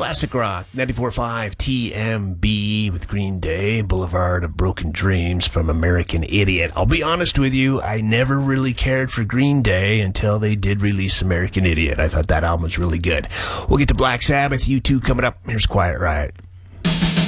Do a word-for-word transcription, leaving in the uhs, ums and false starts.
Classic rock, ninety-four point five T M B with Green Day, Boulevard of Broken Dreams from American Idiot. I'll be honest with you, I never really cared for Green Day until they did release American Idiot. I thought that album was really good. We'll get to Black Sabbath, U two coming up. Here's Quiet Riot.